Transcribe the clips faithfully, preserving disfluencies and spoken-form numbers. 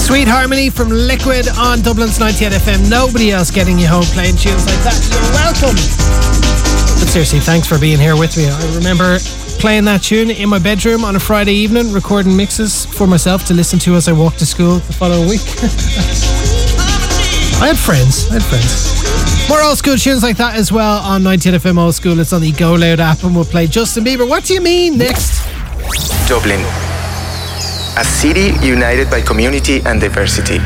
Sweet Harmony from Liquid on Dublin's ninety-eight F M. Nobody else getting you home playing tunes like that. You're welcome. But seriously, thanks for being here with me. I remember playing that tune in my bedroom on a Friday evening, recording mixes for myself to listen to as I walked to school the following week. I had friends. I had friends. More old school tunes like that as well on ninety-eight F M Old School. It's on the Go Loud app, and we'll play Justin Bieber. What do you mean next? Dublin, a city united by community and diversity.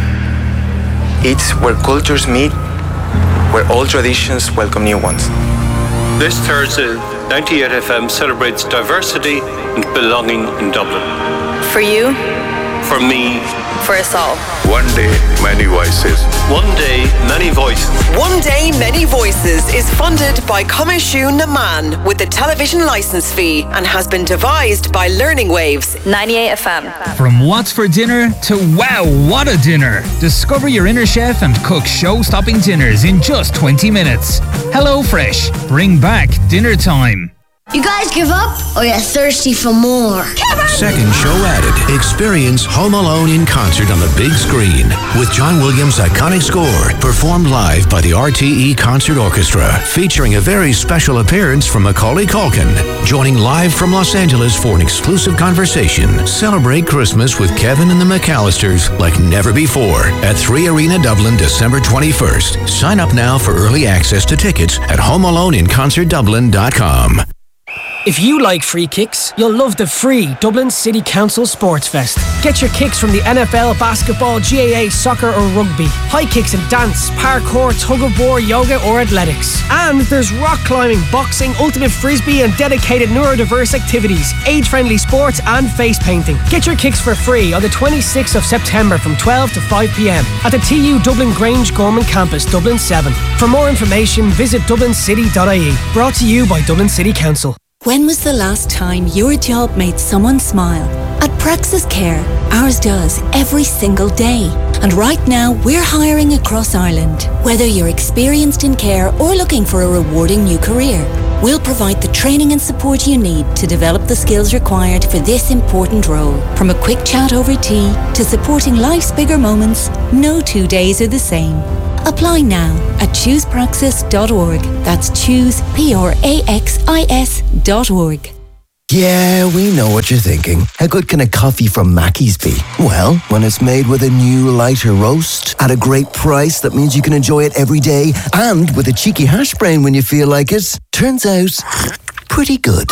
It's where cultures meet, where all traditions welcome new ones. This Thursday, ninety-eight F M celebrates diversity and belonging in Dublin. For you. For me. For us all. One day, many voices. One day, many voices. One Day, Many Voices is funded by Comishú na Man with the television licence fee and has been devised by Learning Waves. ninety-eight F M. From what's for dinner to wow, what a dinner. Discover your inner chef and cook show-stopping dinners in just twenty minutes. Hello Fresh. Bring back dinner time. You guys give up, or you're thirsty for more? Second show added. Experience Home Alone in concert on the big screen with John Williams' iconic score performed live by the R T E Concert Orchestra, featuring a very special appearance from Macaulay Culkin, joining live from Los Angeles for an exclusive conversation. Celebrate Christmas with Kevin and the McAllisters like never before at three Arena Dublin, December twenty-first. Sign up now for early access to tickets at home alone in concert dublin dot com. If you like free kicks, you'll love the free Dublin City Council Sports Fest. Get your kicks from the N F L, basketball, G A A, soccer or rugby. High kicks and dance, parkour, tug-of-war, yoga or athletics. And there's rock climbing, boxing, ultimate frisbee and dedicated neurodiverse activities, age-friendly sports and face painting. Get your kicks for free on the twenty-sixth of September from twelve to five p.m. at the T U Dublin Grange Gorman Campus, Dublin seven. For more information, visit dublin city dot I E. Brought to you by Dublin City Council. When was the last time your job made someone smile? At Praxis Care, ours does every single day. And right now, we're hiring across Ireland. Whether you're experienced in care or looking for a rewarding new career, we'll provide the training and support you need to develop the skills required for this important role. From a quick chat over tea to supporting life's bigger moments, no two days are the same. Apply now at choose praxis dot org. That's choose, P R A X I S dot org. Yeah, we know what you're thinking. How good can a coffee from Mackey's be? Well, when it's made with a new lighter roast at a great price that means you can enjoy it every day and with a cheeky hash brown when you feel like it, turns out pretty good.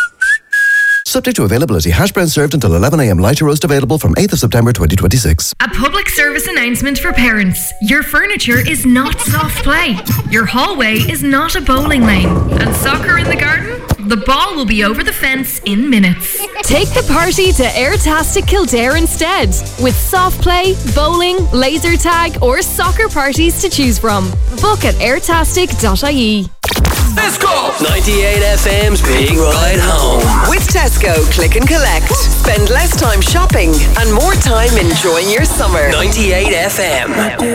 Subject to availability. Hash brown served until eleven a.m. Lighter roast available from eighth of September twenty twenty-six. A public service announcement for parents. Your furniture is not soft play. Your hallway is not a bowling lane. And soccer in the garden? The ball will be over the fence in minutes. Take the party to Airtastic Kildare instead. With soft play, bowling, laser tag or soccer parties to choose from. Book at airtastic dot I E. Let's go! ninety-eight F M's Big Ride Home. With Tesco Click and Collect. Spend less time shopping and more time enjoying your summer. ninety-eight F M.